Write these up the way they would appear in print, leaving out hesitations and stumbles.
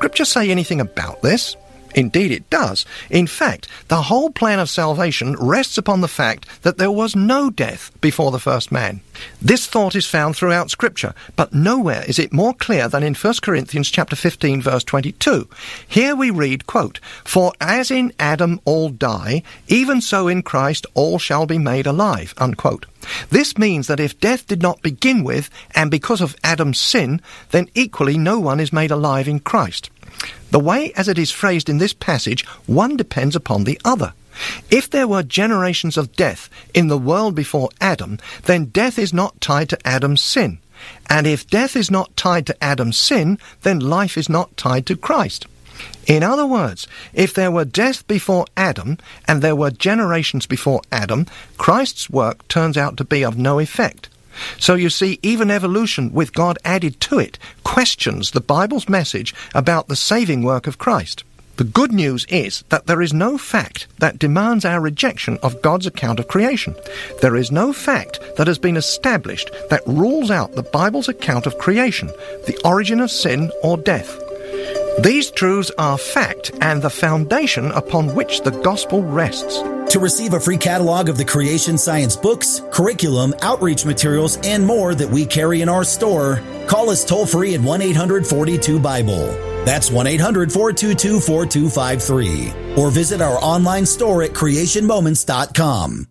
Scripture say anything about this? Indeed it does. In fact, the whole plan of salvation rests upon the fact that there was no death before the first man. This thought is found throughout Scripture, but nowhere is it more clear than in 1 Corinthians chapter 15, verse 22. Here we read, quote, "For as in Adam all die, even so in Christ all shall be made alive," unquote. This means that if death did not begin with, and because of Adam's sin, then equally no one is made alive in Christ. The way as it is phrased in this passage, one depends upon the other. If there were generations of death in the world before Adam, then death is not tied to Adam's sin. And if death is not tied to Adam's sin, then life is not tied to Christ. In other words, if there were death before Adam, and there were generations before Adam, Christ's work turns out to be of no effect. So you see, even evolution with God added to it questions the Bible's message about the saving work of Christ. The good news is that there is no fact that demands our rejection of God's account of creation. There is no fact that has been established that rules out the Bible's account of creation, the origin of sin or death. These truths are fact and the foundation upon which the gospel rests. To receive a free catalog of the creation science books, curriculum, outreach materials, and more that we carry in our store, call us toll-free at 1-800-42-BIBLE. That's 1-800-422-4253. Or visit our online store at creationmoments.com.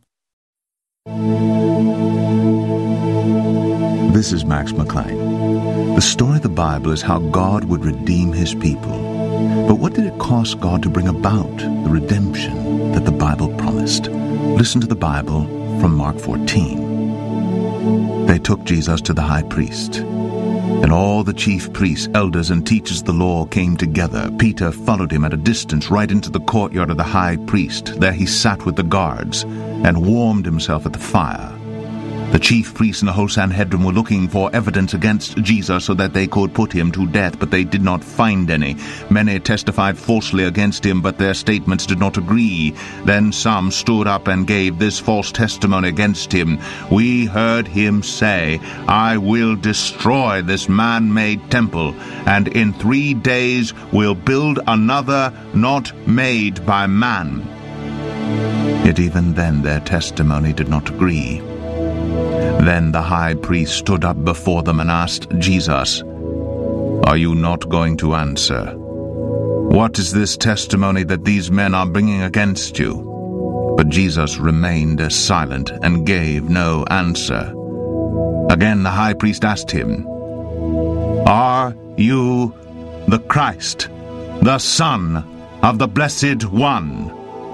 This is Max McLean. The story of the Bible is how God would redeem His people. But what did it cost God to bring about the redemption that the Bible promised? Listen to the Bible from Mark 14. They took Jesus to the high priest, and all the chief priests, elders, and teachers of the law came together. Peter followed him at a distance right into the courtyard of the high priest. There he sat with the guards and warmed himself at the fire. The chief priests and the whole Sanhedrin were looking for evidence against Jesus so that they could put him to death, but they did not find any. Many testified falsely against him, but their statements did not agree. Then some stood up and gave this false testimony against him. "We heard him say, 'I will destroy this man-made temple, and in 3 days will build another not made by man.'" Yet even then their testimony did not agree. Then the high priest stood up before them and asked Jesus, "Are you not going to answer? What is this testimony that these men are bringing against you?" But Jesus remained silent and gave no answer. Again the high priest asked him, "Are you the Christ, the Son of the Blessed One?"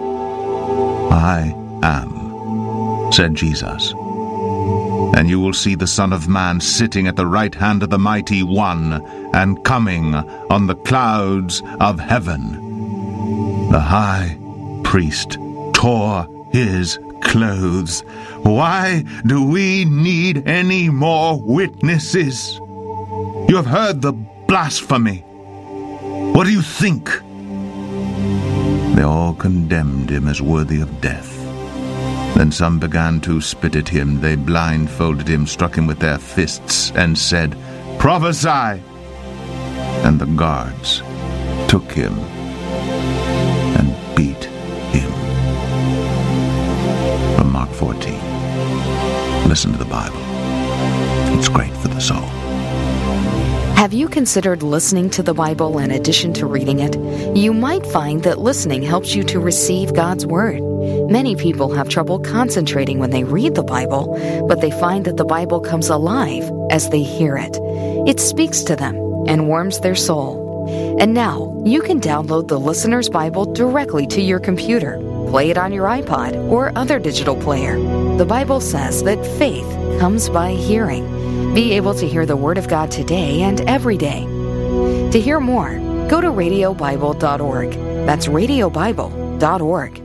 "I am," said Jesus. "And you will see the Son of Man sitting at the right hand of the Mighty One and coming on the clouds of heaven." The high priest tore his clothes. "Why do we need any more witnesses? You have heard the blasphemy. What do you think?" They all condemned him as worthy of death. Then some began to spit at him. They blindfolded him, struck him with their fists, and said, "Prophesy!" And the guards took him and beat him. From Mark 14. Listen to the Bible. It's great for the soul. Have you considered listening to the Bible in addition to reading it? You might find that listening helps you to receive God's Word. Many people have trouble concentrating when they read the Bible, but they find that the Bible comes alive as they hear it. It speaks to them and warms their soul. And now, you can download the Listener's Bible directly to your computer. Play it on your iPod or other digital player. The Bible says that faith comes by hearing. Be able to hear the Word of God today and every day. To hear more, go to radiobible.org. That's radiobible.org.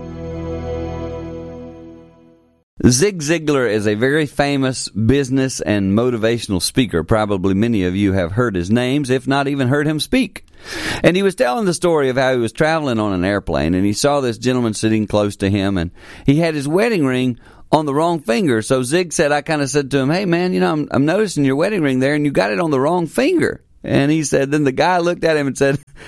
Zig Ziglar is a very famous business and motivational speaker. Probably many of you have heard his names, if not even heard him speak. And he was telling the story of how he was traveling on an airplane, and he saw this gentleman sitting close to him, and he had his wedding ring on the wrong finger. So Zig said, I kind of said to him, "Hey man, I'm noticing your wedding ring there, and you got it on the wrong finger." And he said, then the guy looked at him and said,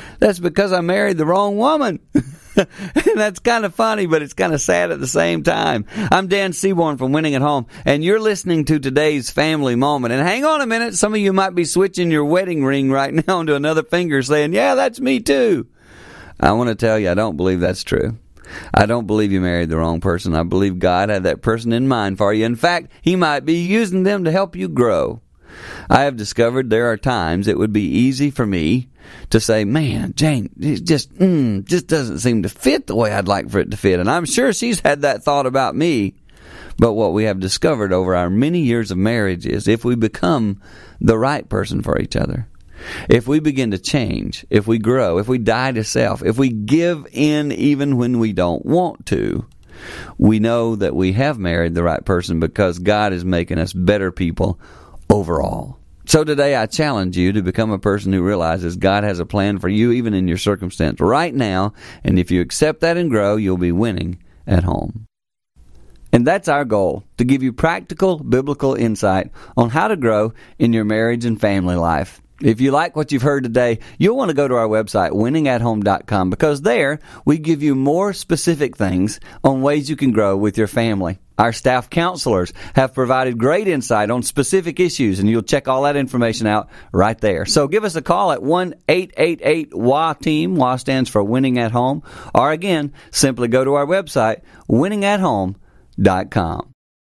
That's because I married the wrong woman. And that's kind of funny, but it's kind of sad at the same time. I'm Dan Seaborn from Winning at Home, and you're listening to today's Family Moment. And hang on a minute, some of you might be switching your wedding ring right now into another finger saying, yeah, that's me too. I want to tell you, I don't believe that's true. I don't believe you married the wrong person. I believe God had that person in mind for you. In fact, He might be using them to help you grow. I have discovered there are times it would be easy for me to say, man, Jane, it just doesn't seem to fit the way I'd like for it to fit. And I'm sure she's had that thought about me. But what we have discovered over our many years of marriage is if we become the right person for each other, if we begin to change, if we grow, if we die to self, if we give in even when we don't want to, we know that we have married the right person because God is making us better people overall. So today I challenge you to become a person who realizes God has a plan for you even in your circumstance right now, and if you accept that and grow, you'll be winning at home. And that's our goal, to give you practical biblical insight on how to grow in your marriage and family life. If you like what you've heard today, you'll want to go to our website, winningathome.com, because there we give you more specific things on ways you can grow with your family. Our staff counselors have provided great insight on specific issues, and you'll check all that information out right there. So give us a call at 1-888-WA-TEAM. WA stands for Winning at Home. Or again, simply go to our website, winningathome.com.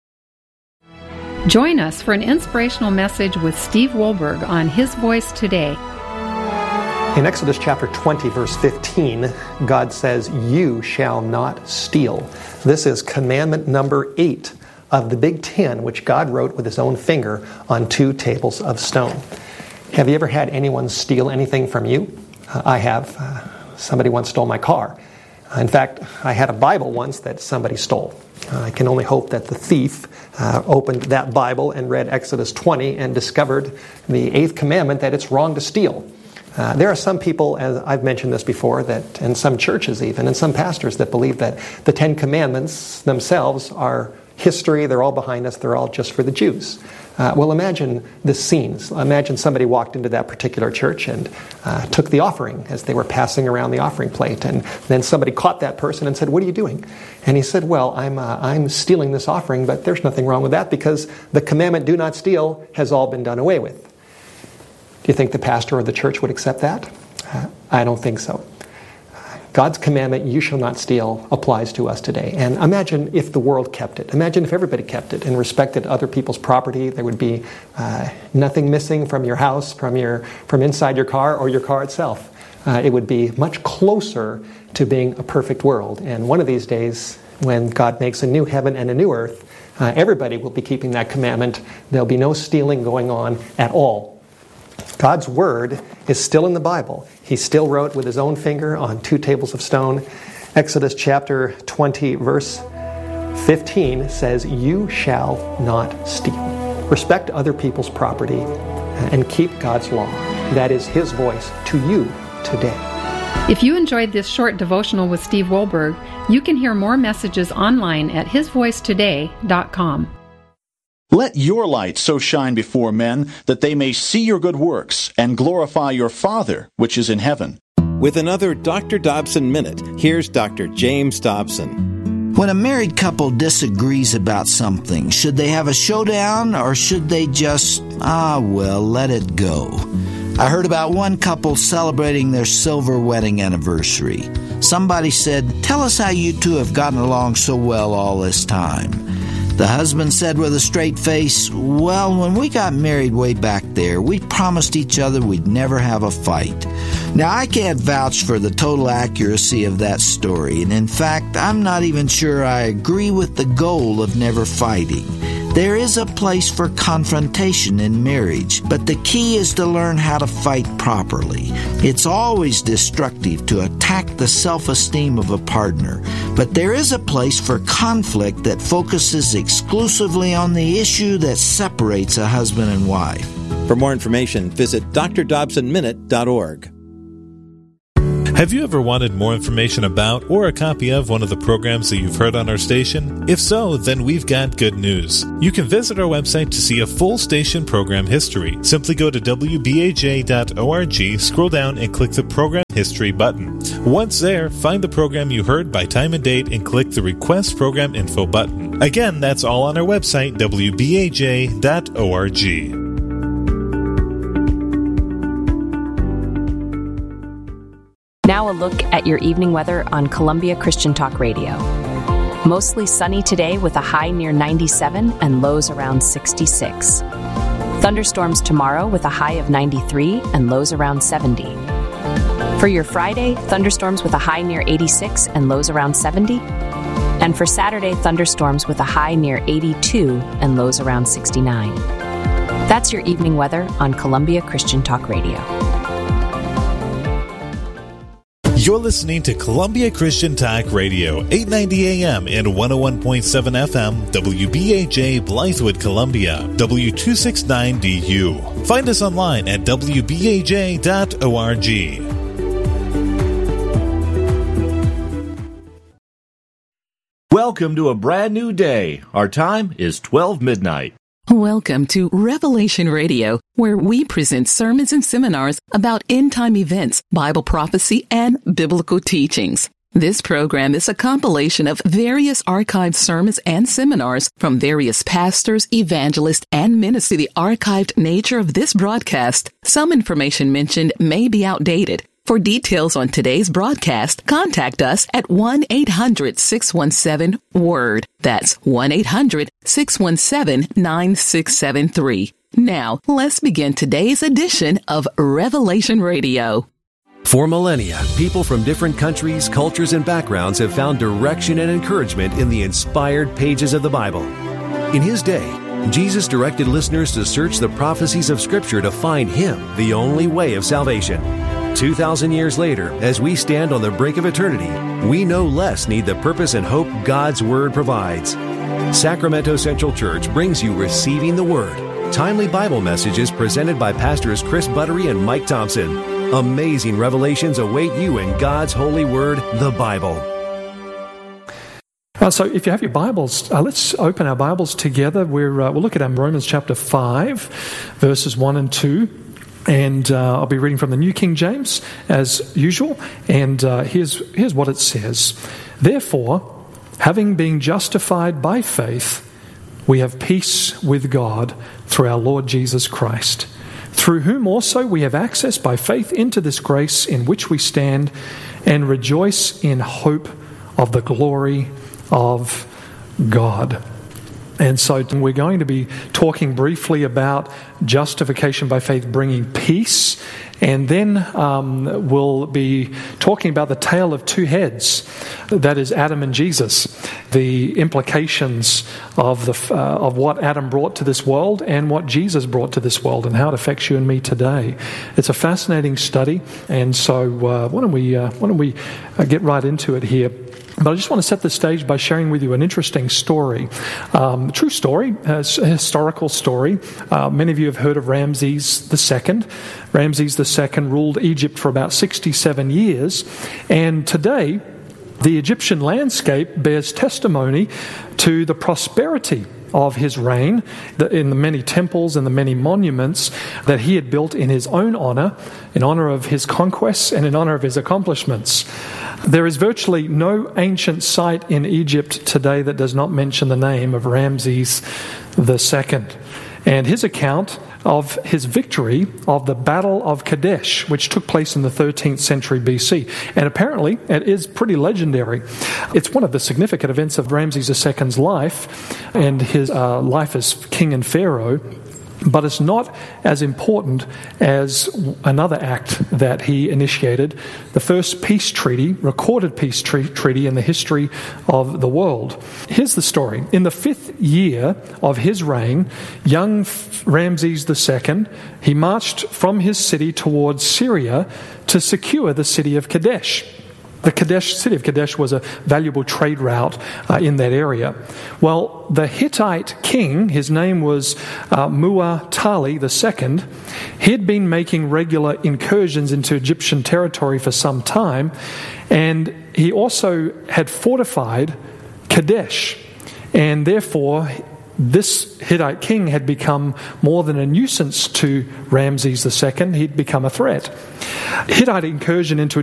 Join us for an inspirational message with Steve Wohlberg on His Voice Today. In Exodus chapter 20, verse 15, God says, "You shall not steal." This is commandment number 8 of the Big Ten, which God wrote with His own finger on 2 tables of stone. Have you ever had anyone steal anything from you? I have. Somebody once stole my car. In fact, I had a Bible once that somebody stole. I can only hope that the thief opened that Bible and read Exodus 20 and discovered the 8th commandment that it's wrong to steal. There are some people, as I've mentioned this before, that, and some churches even, and some pastors that believe that the 10 Commandments themselves are history, they're all behind us, they're all just for the Jews. Well, imagine the scenes. Imagine somebody walked into that particular church and took the offering as they were passing around the offering plate, and then somebody caught that person and said, "What are you doing?" And he said, "Well, I'm stealing this offering, but there's nothing wrong with that because the commandment, do not steal, has all been done away with." Do you think the pastor or the church would accept that? I don't think so. God's commandment, "You shall not steal," applies to us today. And imagine if the world kept it. Imagine if everybody kept it and respected other people's property. There would be nothing missing from your house, from inside your car, or your car itself. It would be much closer to being a perfect world. And one of these days, when God makes a new heaven and a new earth, everybody will be keeping that commandment. There'll be no stealing going on at all. God's Word is still in the Bible. He still wrote with His own finger on 2 tables of stone. Exodus chapter 20, verse 15 says, "You shall not steal." Respect other people's property and keep God's law. That is His voice to you today. If you enjoyed this short devotional with Steve Wohlberg, you can hear more messages online at hisvoicetoday.com. Let your light so shine before men that they may see your good works and glorify your Father which is in heaven. With another Dr. Dobson Minute, here's Dr. James Dobson. When a married couple disagrees about something, should they have a showdown or should they just, let it go? I heard about one couple celebrating their silver wedding anniversary. Somebody said, "Tell us how you two have gotten along so well all this time." The husband said with a straight face, "Well, when we got married way back there, we promised each other we'd never have a fight." Now, I can't vouch for the total accuracy of that story, and in fact, I'm not even sure I agree with the goal of never fighting. There is a place for confrontation in marriage, but the key is to learn how to fight properly. It's always destructive to attack the self-esteem of a partner, but there is a place for conflict that focuses exclusively on the issue that separates a husband and wife. For more information, visit drdobsonminute.org. Have you ever wanted more information about or a copy of one of the programs that you've heard on our station? If so, then we've got good news. You can visit our website to see a full station program history. Simply go to wbaj.org, scroll down, and click the Program History button. Once there, find the program you heard by time and date and click the Request Program Info button. Again, that's all on our website, wbaj.org. Now a look at your evening weather on Columbia Christian Talk Radio. Mostly sunny today with a high near 97 and lows around 66. Thunderstorms tomorrow with a high of 93 and lows around 70. For your Friday, thunderstorms with a high near 86 and lows around 70. And for Saturday, thunderstorms with a high near 82 and lows around 69. That's your evening weather on Columbia Christian Talk Radio. You're listening to Columbia Christian Talk Radio, 890 AM and 101.7 FM, WBAJ Blythewood, Columbia, W269DU. Find us online at WBAJ.org. Welcome to a brand new day. Our time is 12 midnight. Welcome to Revelation Radio, where we present sermons and seminars about end-time events, Bible prophecy, and biblical teachings. This program is a compilation of various archived sermons and seminars from various pastors, evangelists, and ministers. The archived nature of this broadcast, some information mentioned may be outdated. For details on today's broadcast, contact us at 1-800-617-WORD. That's 1-800-617-9673. Now, let's begin today's edition of Revelation Radio. For millennia, people from different countries, cultures, and backgrounds have found direction and encouragement in the inspired pages of the Bible. In his day, Jesus directed listeners to search the prophecies of Scripture to find Him, the only way of salvation. 2,000 years later, as we stand on the brink of eternity, we no less need the purpose and hope God's Word provides. Sacramento Central Church brings you Receiving the Word, timely Bible messages presented by Pastors Chris Buttery and Mike Thompson. Amazing revelations await you in God's holy Word, the Bible. So if you have your Bibles, let's open our Bibles together. We'll look at Romans chapter 5, verses 1 and 2. And I'll be reading from the New King James, as usual. And here's what it says. Therefore, having been justified by faith, we have peace with God through our Lord Jesus Christ, through whom also we have access by faith into this grace in which we stand and rejoice in hope of the glory of God. And so we're going to be talking briefly about justification by faith bringing peace, and then we'll be talking about the tale of two heads, that is Adam and Jesus, the implications of what Adam brought to this world and what Jesus brought to this world, and how it affects you and me today. It's a fascinating study, and so why don't we get right into it here. But I just want to set the stage by sharing with you an interesting story. True story, a historical story. Many of you have heard of Ramses II. Ramses II ruled Egypt for about 67 years. And today, the Egyptian landscape bears testimony to the prosperity of his reign, in the many temples and the many monuments that he had built in his own honor, in honor of his conquests and in honor of his accomplishments. There is virtually no ancient site in Egypt today that does not mention the name of Ramses II. And his account of his victory of the Battle of Kadesh, which took place in the 13th century BC. And apparently, it is pretty legendary. It's one of the significant events of Ramses II's life and his life as king and pharaoh. But it's not as important as another act that he initiated, the first peace treaty, recorded peace treaty in the history of the world. Here's the story. In the 5th year of his reign, young Ramses II, he marched from his city towards Syria to secure the city of Kadesh. The city of Kadesh was a valuable trade route in that area. Well, the Hittite king, his name was Mu'atali II, he'd been making regular incursions into Egyptian territory for some time, and he also had fortified Kadesh, and therefore this Hittite king had become more than a nuisance to Ramses II. He'd become a threat. Hittite incursion into